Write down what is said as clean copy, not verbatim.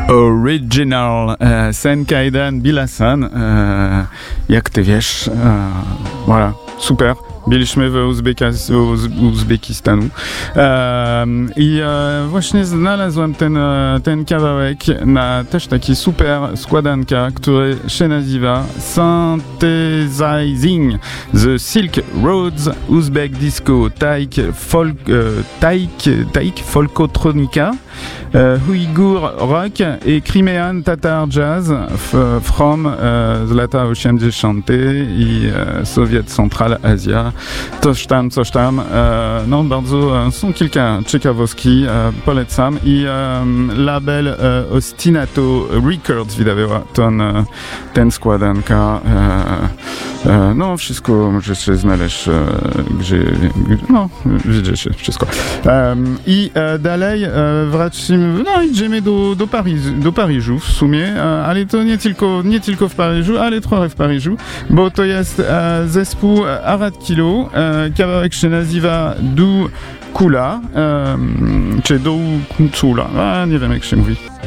Original, Sen Kaidan Bilasan, jak ty wiesz, voilà, super. Byliśmy w Uzbekistanu i właśnie znalazłem ten kawałek na też taki super składanka, który się nazywa Synthesizing the Silk Roads Uzbek Disco Taik Folkotronika, Uyghur Rock et Crimean Tatar Jazz from z lata 80. i Sowiet Central Azja. Coś tam. No, bardzo są kilka ciekawostki, polecam. I label Ostinato Records wydawała ten składanka. No, wszystko możecie znaleźć, gdzie no, widzicie wszystko. I dalej wracamy, no, idziemy do Paryżu w sumie, ale to nie tylko w Paryżu, ale trochę w Paryżu, bo to jest zespół Arad Kilo, kawałek się nazywa Du Kula, czy Do Kula, nie wiem jak się mówi.